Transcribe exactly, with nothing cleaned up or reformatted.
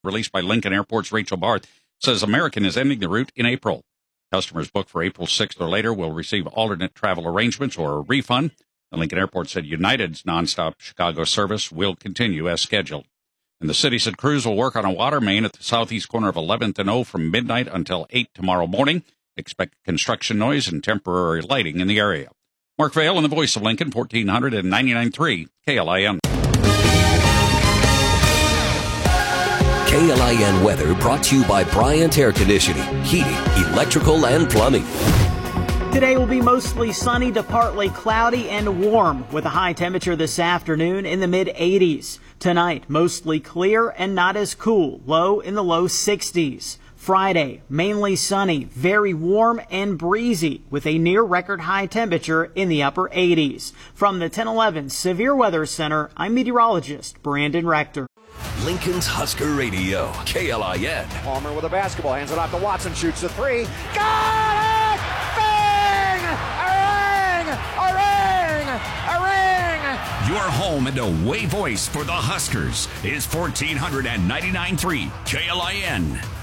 released by Lincoln Airport's Rachel Barth, says American is ending the route in April. Customers booked for April sixth or later will receive alternate travel arrangements or a refund. The Lincoln Airport said United's nonstop Chicago service will continue as scheduled. And the city said crews will work on a water main at the southeast corner of eleventh and O from midnight until eight tomorrow morning. Expect construction noise and temporary lighting in the area. Mark Vail on the Voice of Lincoln, fourteen ninety-nine point three K L I N. K L I N weather brought to you by Bryant Air Conditioning, Heating, Electrical, and Plumbing. Today will be mostly sunny to partly cloudy and warm with a high temperature this afternoon in the mid eighties. Tonight, mostly clear and not as cool, low in the low sixties. Friday, mainly sunny, very warm and breezy with a near record high temperature in the upper eighties. From the ten eleven Severe Weather Center, I'm meteorologist Brandon Rector. Lincoln's Husker Radio, K L I N. Palmer with a basketball, hands it off to Watson, shoots the three. Got it! Bang! A ring! A ring! A ring! Your home and away voice for the Huskers is fourteen ninety-nine point three K L I N.